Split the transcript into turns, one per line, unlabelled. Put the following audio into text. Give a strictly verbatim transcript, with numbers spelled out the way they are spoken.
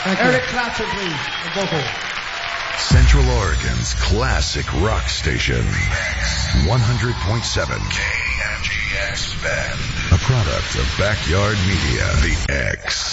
Eric Clapton, please, the vocal.
Central Oregon's classic rock station. one hundred point seven K M G X Bend. A product of Backyard Media. The X.